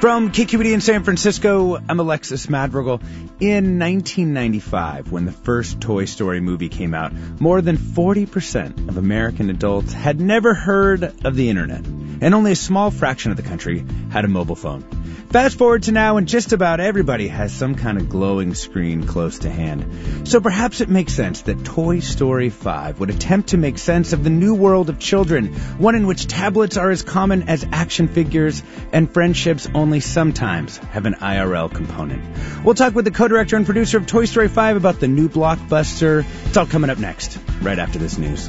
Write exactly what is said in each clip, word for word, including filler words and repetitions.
From K Q B D in San Francisco, I'm Alexis Madrigal. In nineteen ninety-five, when the first Toy Story movie came out, more than forty percent of American adults had never heard of the internet, and only a small fraction of the country had a mobile phone. Fast forward to now, and just about everybody has some kind of glowing screen close to hand. So perhaps it makes sense that Toy Story five would attempt to make sense of the new world of children, one in which tablets are as common as action figures, and friendships only sometimes have an I R L component. We'll talk with the co-director and producer of Toy Story five about the new blockbuster. It's all coming up next, right after this news.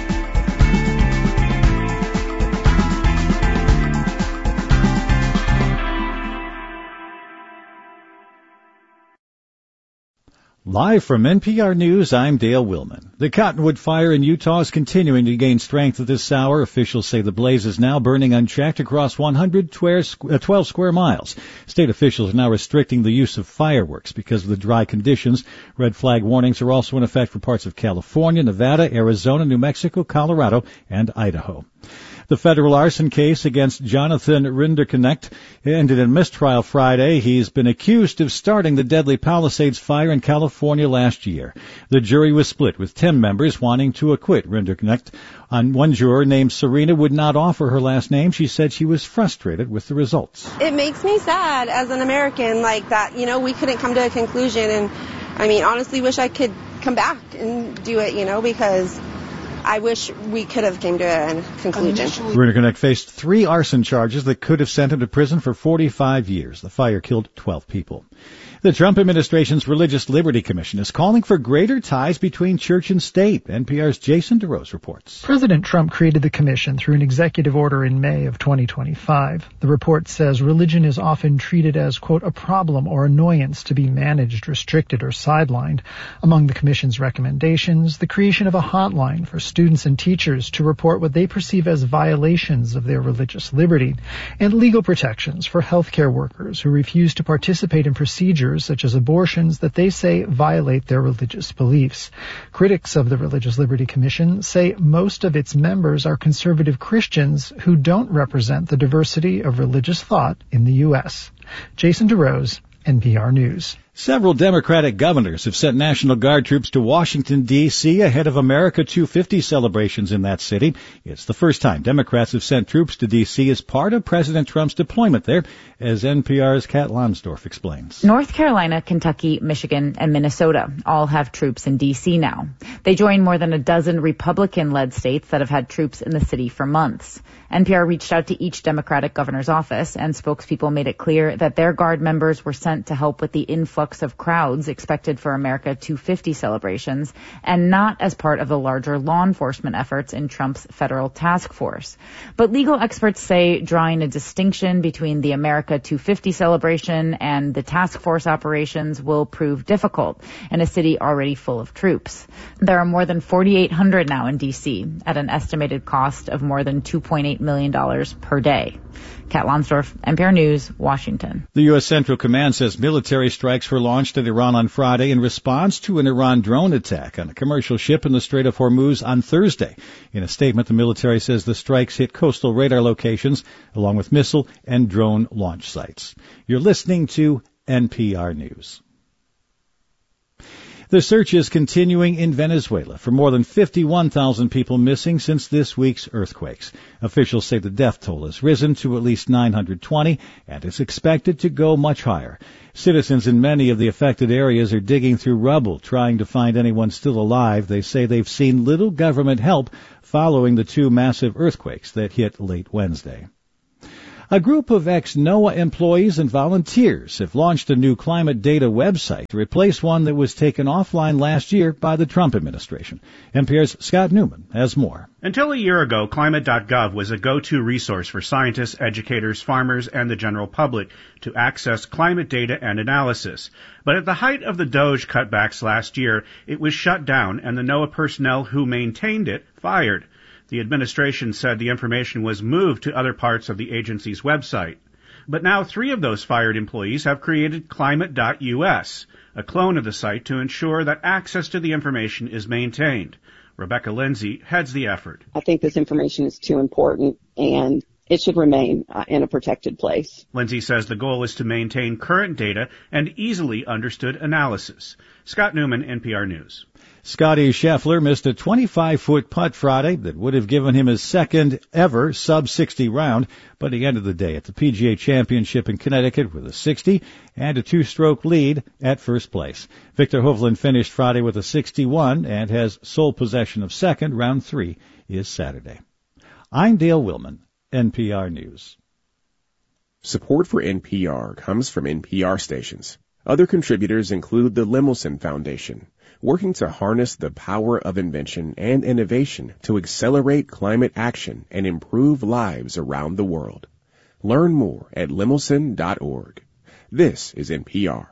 Live from N P R News, I'm Dale Willman. The Cottonwood Fire in Utah is continuing to gain strength at this hour. Officials say the blaze is now burning unchecked across one hundred twelve square miles. State officials are now restricting the use of fireworks because of the dry conditions. Red flag warnings are also in effect for parts of California, Nevada, Arizona, New Mexico, Colorado, and Idaho. The federal arson case against Jonathan Rinderknecht ended in mistrial Friday. He's been accused of starting the deadly Palisades fire in California last year. The jury was split, with ten members wanting to acquit Rinderknecht. On one juror named Serena would not offer her last name. She said she was frustrated with the results. It makes me sad as an American, like that, you know, we couldn't come to a conclusion. And I mean, honestly, wish I could come back and do it, you know, because I wish we could have came to a conclusion. Rinderknecht faced three arson charges that could have sent him to prison for forty-five years. The fire killed twelve people. The Trump administration's Religious Liberty Commission is calling for greater ties between church and state. N P R's Jason DeRose reports. President Trump created the commission through an executive order in May of twenty twenty-five. The report says religion is often treated as, quote, a problem or annoyance to be managed, restricted, or sidelined. Among the commission's recommendations, the creation of a hotline for students and teachers to report what they perceive as violations of their religious liberty, and legal protections for healthcare workers who refuse to participate in procedures such as abortions that they say violate their religious beliefs. Critics of the Religious Liberty Commission say most of its members are conservative Christians who don't represent the diversity of religious thought in the U S. Jason DeRose, N P R News. Several Democratic governors have sent National Guard troops to Washington, D C ahead of America two fifty celebrations in that city. It's the first time Democrats have sent troops to D C as part of President Trump's deployment there, as N P R's Kat Lonsdorf explains. North Carolina, Kentucky, Michigan, and Minnesota all have troops in D C now. They join more than a dozen Republican-led states that have had troops in the city for months. N P R reached out to each Democratic governor's office, and spokespeople made it clear that their Guard members were sent to help with the influx of crowds expected for America two fifty celebrations, and not as part of the larger law enforcement efforts in Trump's federal task force. But legal experts say drawing a distinction between the America two fifty celebration and the task force operations will prove difficult in a city already full of troops. There are more than forty-eight hundred now in D C at an estimated cost of more than two point eight million dollars per day. Kat Lonsdorf, N P R News, Washington. The U S. Central Command says military strikes were launched at Iran on Friday in response to an Iran drone attack on a commercial ship in the Strait of Hormuz on Thursday. In a statement, the military says the strikes hit coastal radar locations along with missile and drone launch sites. You're listening to N P R News. The search is continuing in Venezuela for more than fifty-one thousand people missing since this week's earthquakes. Officials say the death toll has risen to at least nine hundred twenty and is expected to go much higher. Citizens in many of the affected areas are digging through rubble, trying to find anyone still alive. They say they've seen little government help following the two massive earthquakes that hit late Wednesday. A group of ex-NOAA employees and volunteers have launched a new climate data website to replace one that was taken offline last year by the Trump administration. N P R's Scott Newman has more. Until a year ago, climate dot gov was a go-to resource for scientists, educators, farmers, and the general public to access climate data and analysis. But at the height of the DOGE cutbacks last year, it was shut down and the NOAA personnel who maintained it fired. The administration said the information was moved to other parts of the agency's website. But now three of those fired employees have created climate dot U S, a clone of the site to ensure that access to the information is maintained. Rebecca Lindsay heads the effort. I think this information is too important, and it should remain uh, in a protected place. Lindsay says the goal is to maintain current data and easily understood analysis. Scott Newman, N P R News. Scotty Scheffler missed a twenty-five-foot putt Friday that would have given him his second ever sub sixty round, but he ended the day at the P G A Championship in Connecticut with a sixty and a two-stroke lead at first place. Victor Hovland finished Friday with a sixty-one and has sole possession of second. Round three is Saturday. I'm Dale Willman, N P R News. Support for N P R comes from N P R stations. Other contributors include the Lemelson Foundation, working to harness the power of invention and innovation to accelerate climate action and improve lives around the world. Learn more at lemelson dot org. This is N P R.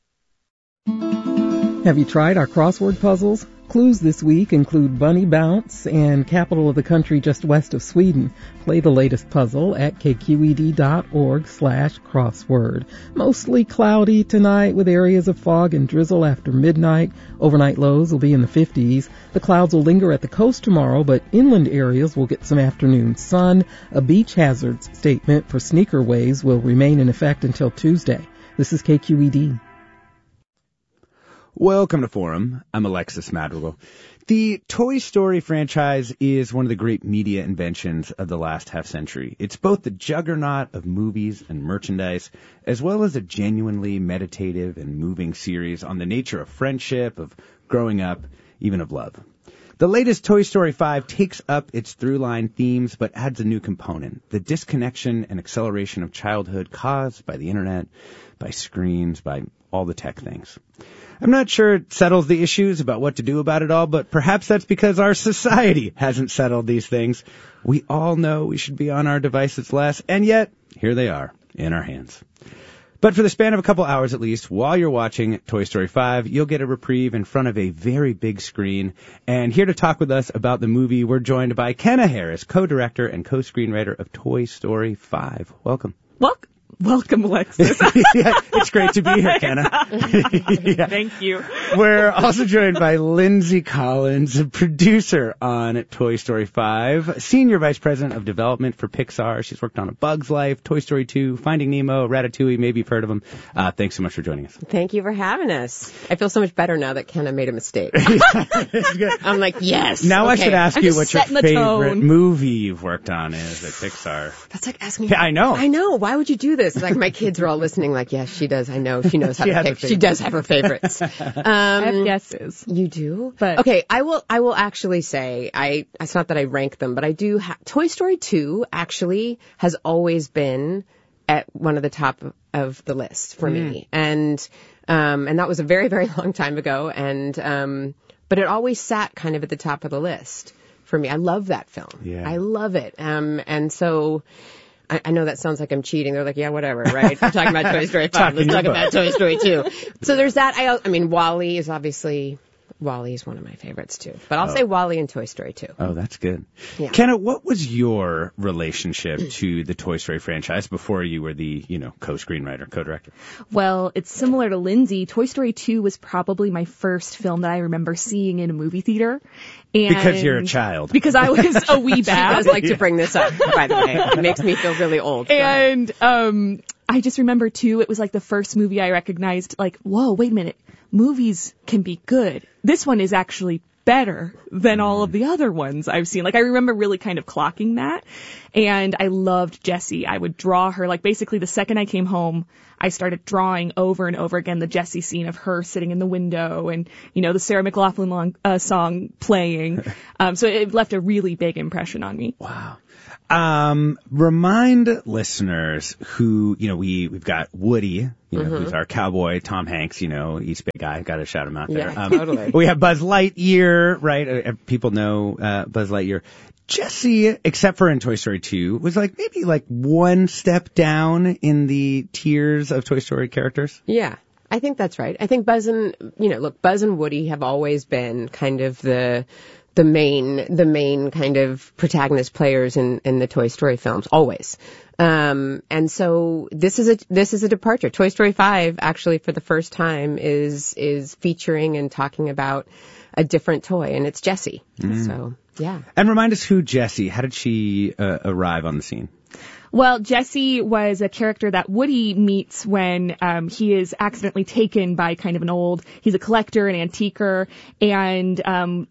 Have you tried our crossword puzzles? Clues this week include Bunny Bounce and capital of the country just west of Sweden. Play the latest puzzle at k q e d dot org slash crossword. Mostly cloudy tonight with areas of fog and drizzle after midnight. Overnight lows will be in the fifties. The clouds will linger at the coast tomorrow, but inland areas will get some afternoon sun. A beach hazards statement for sneaker waves will remain in effect until Tuesday. This is K Q E D. Welcome to Forum. I'm Alexis Madrigal. The Toy Story franchise is one of the great media inventions of the last half century. It's both the juggernaut of movies and merchandise, as well as a genuinely meditative and moving series on the nature of friendship, of growing up, even of love. The latest Toy Story five takes up its through-line themes, but adds a new component, the disconnection and acceleration of childhood caused by the internet, by screens, by all the tech things. I'm not sure it settles the issues about what to do about it all, but perhaps that's because our society hasn't settled these things. We all know we should be on our devices less, and yet, here they are, in our hands. But for the span of a couple hours at least, while you're watching Toy Story five, you'll get a reprieve in front of a very big screen. And here to talk with us about the movie, we're joined by Kenna Harris, co-director and co-screenwriter of Toy Story five. Welcome. Welcome. Welcome, Alexis. Yeah, it's great to be here, Kenna. Yeah. Thank you. We're also joined by Lindsay Collins, a producer on Toy Story five, Senior Vice President of Development for Pixar. She's worked on A Bug's Life, Toy Story two, Finding Nemo, Ratatouille, maybe you've heard of them. Uh, thanks so much for joining us. Thank you for having us. I feel so much better now that Kenna made a mistake. I'm like, yes. Now okay. I should ask I'm you what your favorite tone. movie you've worked on is at Pixar. That's like asking me. Yeah, I know. I know. Why would you do this? Like, my kids are all listening like, yes, she does. I know. She knows how She to has pick. her She does have her favorites. Um, I have guesses. You do? But okay, I will I will actually say, I it's not that I rank them, but I do ha- Toy Story two actually has always been at one of the top of the list for mm. me. And um and that was a very, very long time ago, and um but it always sat kind of at the top of the list for me. I love that film. Yeah. I love it. Um and so I, I know that sounds like I'm cheating. They're like, yeah, whatever, right? We're talking about Toy Story five. Let's talk about Toy Story two. So there's that. I, I mean, WALL-E is obviously, WALL-E is one of my favorites too. But I'll oh. say WALL-E and Toy Story two. Oh, that's good. Yeah. Kenna, what was your relationship to the Toy Story franchise before you were the, you know, co-screenwriter, co-director? Well, it's similar to Lindsay. Toy Story two was probably my first film that I remember seeing in a movie theater. And because you're a child. Because I was a wee bab. She does like to bring this up, by the way. It makes me feel really old. And um, I just remember, too, it was like the first movie I recognized, like, whoa, wait a minute. Movies can be good. This one is actually better than all of the other ones I've seen. Like, I remember really kind of clocking that. And I loved Jessie. I would draw her. Like, basically, the second I came home, I started drawing over and over again the Jessie scene of her sitting in the window and, you know, the Sarah McLachlan long, uh, song playing. Um, so it left a really big impression on me. Wow. Um, remind listeners who, you know, we, we've got Woody, you know, mm-hmm. who's our cowboy, Tom Hanks, you know, East Bay guy, gotta shout him out there. Yeah, um, totally. We have Buzz Lightyear, right? Uh, people know, uh, Buzz Lightyear. Jessie, except for in Toy Story two, was like maybe like one step down in the tiers of Toy Story characters. Yeah. I think that's right. I think Buzz and, you know, look, Buzz and Woody have always been kind of the, the main, the main kind of protagonist players in, in the Toy Story films, always. Um, and so this is a, this is a departure. Toy Story five, actually, for the first time, is, is featuring and talking about a different toy, and it's Jessie. Mm. So, yeah. And remind us who Jessie, how did she uh, arrive on the scene? Well, Jesse was a character that Woody meets when um, he is accidentally taken by kind of an old, he's a collector, an antiquer, and um,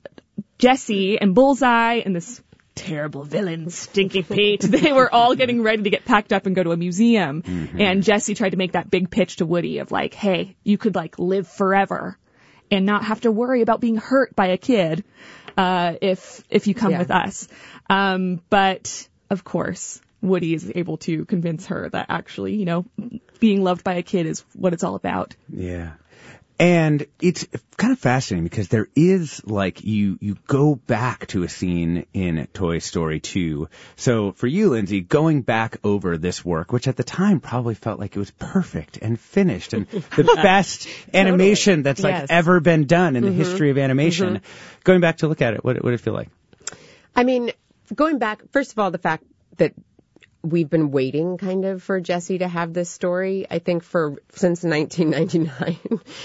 Jesse and Bullseye and this terrible villain, Stinky Pete, they were all getting ready to get packed up and go to a museum. Mm-hmm. And Jesse tried to make that big pitch to Woody of like, hey, you could like live forever and not have to worry about being hurt by a kid uh, if if you come yeah. with us. Um, but, of course, Woody is able to convince her that actually, you know, being loved by a kid is what it's all about. Yeah. And it's kind of fascinating because there is, like, you, you go back to a scene in Toy Story two. So for you, Lindsay, going back over this work, which at the time probably felt like it was perfect and finished and the best animation that's, like, yes. ever been done in mm-hmm. the history of animation. Mm-hmm. Going back to look at it, what, what did it feel like? I mean, going back, first of all, the fact that we've been waiting kind of for Jesse to have this story, I think, for since nineteen ninety-nine,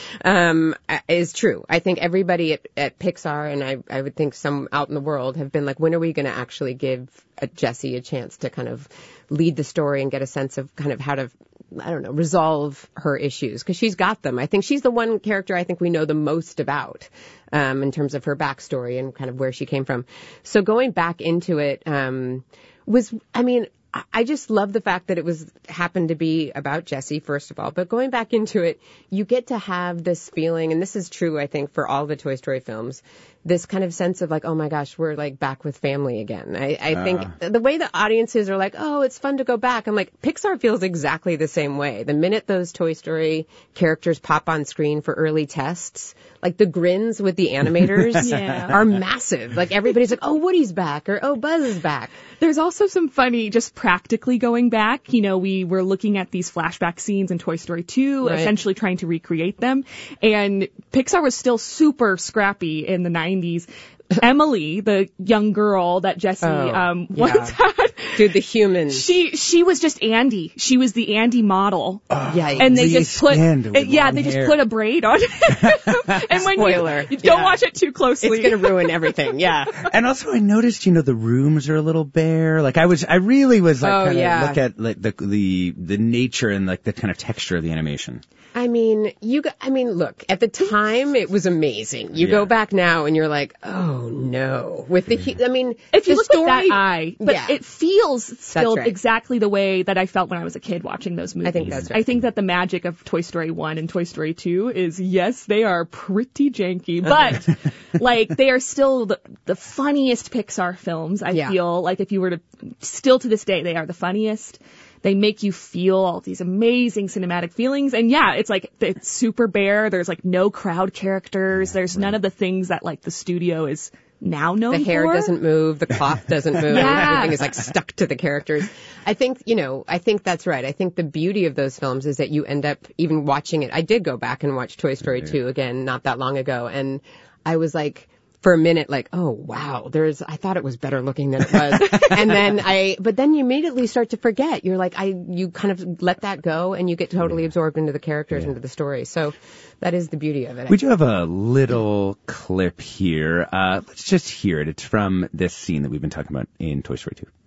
um, is true. I think everybody at, at Pixar, and I, I would think some out in the world, have been like, when are we going to actually give a Jesse a chance to kind of lead the story and get a sense of kind of how to, I don't know, resolve her issues? Because she's got them. I think she's the one character I think we know the most about um, in terms of her backstory and kind of where she came from. So going back into it um, was, I mean, I just love the fact that it was happened to be about Jesse, first of all. But going back into it, you get to have this feeling, and this is true, I think, for all the Toy Story films, this kind of sense of like, oh my gosh, we're like back with family again. I, I uh. think the way the audiences are like, oh, it's fun to go back. I'm like, Pixar feels exactly the same way. The minute those Toy Story characters pop on screen for early tests, like the grins with the animators yeah. are massive. Like everybody's like, oh, Woody's back, or oh, Buzz is back. There's also some funny, just practically going back. You know, we were looking at these flashback scenes in Toy Story two, right. essentially trying to recreate them. And Pixar was still super scrappy in the nineties. Emily, the young girl that Jesse oh, um, once yeah. had. Dude, the human. She she was just Andy. She was the Andy model. Oh, yeah, and they just put it, yeah, they hair. just put a braid on it. And when Spoiler. You, you don't yeah. watch it too closely. It's going to ruin everything. Yeah. And also I noticed, you know, the rooms are a little bare. Like I was I really was like oh, kind of yeah. look at like the the the nature and like the kind of texture of the animation. I mean, you. I mean, look. At the time, it was amazing. You yeah. go back now, and you're like, "Oh no!" With the, I mean, if you the look story, at that eye, but yeah. it feels still right. exactly the way that I felt when I was a kid watching those movies. I think that's right. I think that the magic of Toy Story one and Toy Story two is, yes, they are pretty janky, but like they are still the, the funniest Pixar films. I yeah. feel like if you were to, still to this day, they are the funniest. They make you feel all these amazing cinematic feelings. And yeah, it's like, it's super bare. There's like no crowd characters. There's none of the things that like the studio is now known for. The hair for. doesn't move. The cloth doesn't move. yeah. Everything is like stuck to the characters. I think, you know, I think that's right. I think the beauty of those films is that you end up even watching it. I did go back and watch Toy Story two again not that long ago. And I was like, for a minute, like, oh, wow, there's, I thought it was better looking than it was. And then I, but then you immediately start to forget. You're like, I, you kind of let that go and you get totally absorbed into the characters, yeah. into the story. So that is the beauty of it. We do have a little clip here. Uh, let's just hear it. It's from this scene that we've been talking about in Toy Story two.